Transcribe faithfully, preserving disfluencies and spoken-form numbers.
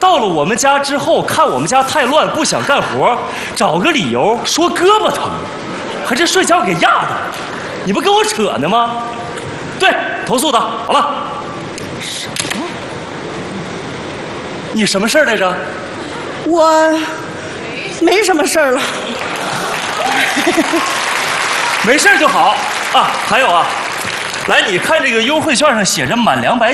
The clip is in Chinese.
到了我们家之后，看我们家太乱，不想干活，找个理由说胳膊疼，还这睡觉给压的，你不跟我扯呢吗？对，投诉他好了。什么？你什么事儿来着？ 我没什么事儿了。 没事就好啊。还有啊，来，你看这个优惠券上写着满两百。